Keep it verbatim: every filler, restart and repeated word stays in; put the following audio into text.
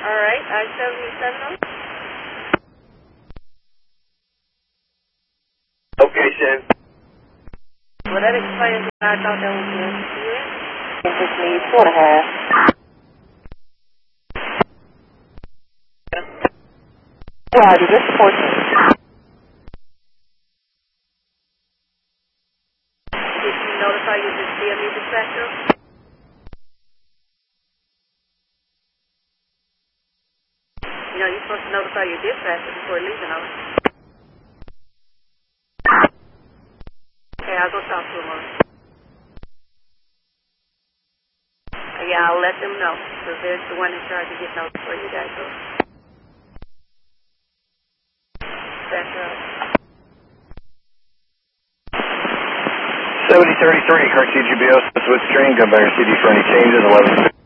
All right, I seventy-seven. Okay, Shen. Well, that explains why I thought that was good. It just needs two and a half. Roger, this is fourteen. Did you notify your D M E dispatcher? You know, you're supposed to notify your dispatcher before leaving on it. Okay, I'll go talk to him. Uh, yeah, I'll let them know, because they're the one in charge of getting notice before you guys go. That's right. seventy thirty-three, correct C G B O, switch train, come back to C D for any changes, eleven.